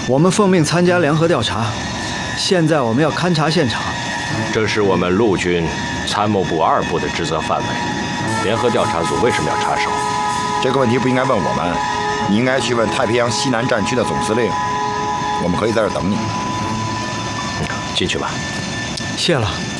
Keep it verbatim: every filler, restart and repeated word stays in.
我们奉命参加联合调查，现在我们要勘察现场。 这是我们陆军参谋部二部的职责范围，联合调查组为什么要插手？ 这个问题不应该问我们，你应该去问太平洋西南战区的总司令。我们可以在这儿等你。 进去吧。 谢了。